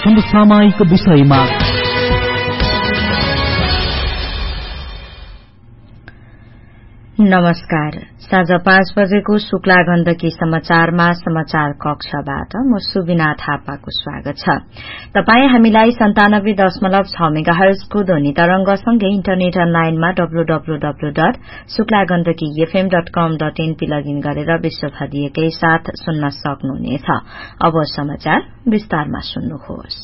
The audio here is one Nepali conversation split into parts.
समसामयिक विषयमा। नमस्कार। साँझ 5 बजेको शुक्ला गण्डकी समाचारमा समाचार कक्षबाट म सुबिना थापाको स्वागत छ। तपाई हामीलाई 97.6 मेगाहर्जको ध्वनि तरंगसँगै इन्टरनेट अनलाइनमा www.शुक्लागण्डकीfm.com.np लगइन गरेर विश्वभरिकै साथ सुन्न सक्नुहुनेछ। अब समाचार विस्तारमा सुन्नुहोस्।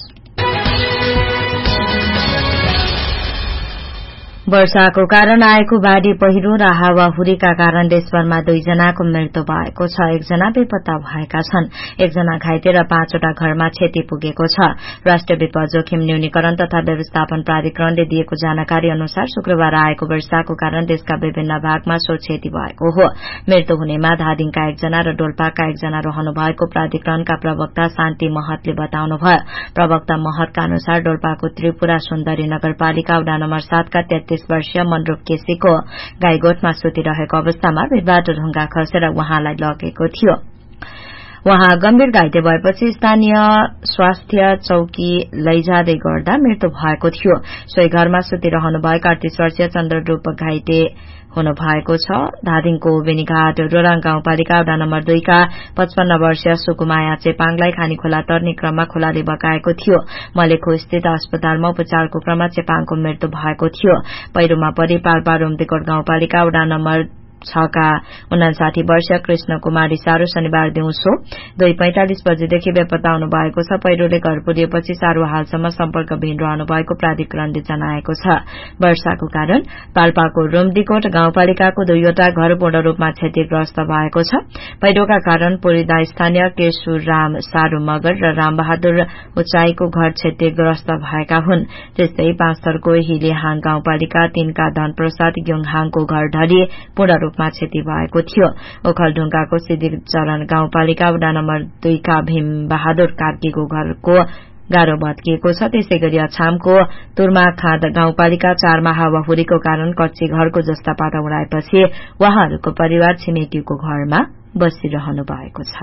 वर्षाको कारण आएको बाढ़ी पहिरो र हावाहुरीका कारण देशभरमा 2 जनाको मृत्यु भएको छ। 1 जना बेपत्ता भएका छन्। 1 जना घाइते र 5 वटा घरमा क्षति पुगेको छ। राष्ट्रिय विपद जोखिम न्यूनीकरण तथा व्यवस्थापन प्राधिकरणले दिएको जानकारी अनुसार शुक्रबार आएको वर्षाको कारण देशका विभिन्न भागमा सो क्षति भएको हो। मृत्यु हुनेमा धादिङका 1 जना र डोल्पाका 1 जना रहनु भएको प्राधिकरणका प्रवक्ता शान्ति महतले बताउनुभयो। प्रवक्ता महतका अनुसार डोल्पाको त्रिपुरा सुन्दरी नगरपालिका वडा नम्बर 7 का 33 वर्षीय मनरूप केसीको गाईगोठमा सुतिरहेको अवस्थामा भिरबाट ढुङ्गा खसेर उहाँलाई लगेको थियो। उहाँ गम्भीर घाइते भएपछि स्थानीय स्वास्थ्य चौकी लैजाँदै गर्दा मृत्यु भएको थियो। सोही घरमा सुतिरहनु भएको 38 वर्षीय चन्द्ररूप घाइते हुनु भएको छ। धादिङको बेनीघाट रोराङ गाउँपालिका वडा नम्बर 2 का 55 वर्षीय सुकुमाया चेपाङलाई खानीखोला तर्ने क्रममा खोलाले बगाएको थियो। मलेखो स्थित अस्पतालमा उपचारको क्रममा चेपाङको मृत्यु भएको थियो। पहिरोमा परि पाल्पा रुम्दीकोट गाउँपालिका वडा नम्बर 6 का 59 वर्षीय कृष्ण कुमारी सारू शनिबार दिउँसो 2:45 बजेदेखि बेपत्ता हुनु भएको छ। पहिरोले घर पुगेपछि सारू हालसम्म सम्पर्कविहीन रहनु भएको प्राधिकरणले जनाएको छ। वर्षाको कारण पाल्पाको रुम्दीकोट गाउँपालिकाको 2 वटा घर पूर्ण रूपमा क्षतिग्रस्त भएको छ। पहिरोका कारण पुरिदा स्थानीय केशुराम सारू मगर र रामबहादुर उचाईको घर क्षतिग्रस्त भएका हुन्। त्यस्तै पाँचथरको हिलेहाङ गाउँपालिका 3 का धनप्रसाद ग्योङहाङको घर ढली पूर्ण रूपमा क्षति भएको थियो। ओखलढुङ्गाको सिद्धिचरण गाउँपालिका वडा नम्बर 2 का भीम बहादुर कार्कीको घरको गाह्रो भत्किएको छ। त्यसैगरी अछामको तुर्माखाँद गाउँपालिका 4 मा हावाहुरीको कारण कच्ची घरको जस्ता पाटा उडाएपछि उहाँहरूको परिवार छिमेकीको घरमा बसिरहनु भएको छ।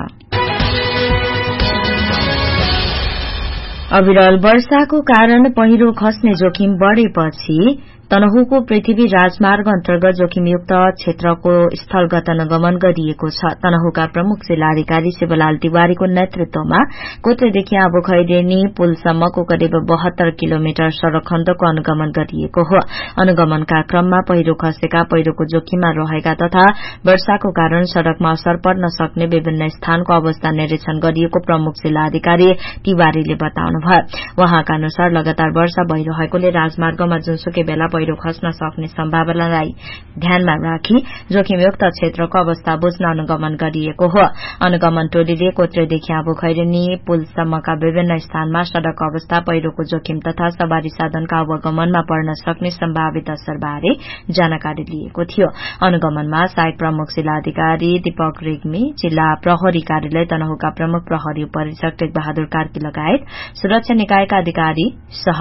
अविरल वर्षाको कारण पहिरो खस्ने जोखिम बढ़ेपछि तनहुको पृथ्वी राजमार्ग अन्तर्गत जोखिमयुक्त क्षेत्रको स्थलगत अनुगमन गरिएको छ। तनहुका प्रमुख जिल्लाधिकारी शिवलाल तिवारीको नेतृत्वमा कोत्रेदेखि आबोखैरेनी पुलसम्मको करिब 72 किलोमिटर सड़क खण्डको अनुगमन गरिएको हो। अनुगमनका क्रममा पहिरो खसेका, पहिरोको जोखिममा रहेका तथा वर्षाको कारण सड़कमा असर पर्न सक्ने विभिन्न स्थानको अवस्था निरीक्षण गरिएको प्रमुख जिल्लाधिकारी तिवारीले बताउनुभयो। उहाँका अनुसार लगातार वर्षा भइरहेकोले राजमार्गमा जुनसुकै बेला पहिरो खस्न सक्ने सम्भावनालाई ध्यानमा राखी जोखिमयुक्त क्षेत्रको अवस्था बुझ्न अनुगमन गरिएको हो। अनुगमन टोलीले कोत्रेदेखि आबोखैरेनी पुलसम्मका विभिन्न स्थानमा सड़क अवस्था, पहिरोको जोखिम तथा सवारी साधनका अवगमनमा पर्न सक्ने सम्भावित असरबारे जानकारी लिएको थियो। अनुगमनमा सहायक प्रमुख जिल्लाधिकारी दीपक रेग्मी, जिल्ला प्रहरी कार्यालय तनहुका प्रमुख प्रहरी उपरीक्षक टेकबहादुर कार्की लगायत सुरक्षा निकायका अधिकारी